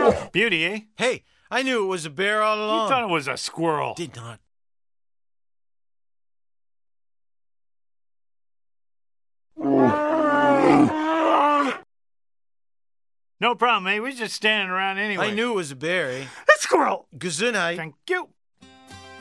Beauty, eh? Hey, I knew it was a bear all along. You thought it was a squirrel. Did not. No problem, eh? We're just standing around anyway. I knew it was a bear, eh? A squirrel. Gesundheit. Thank you.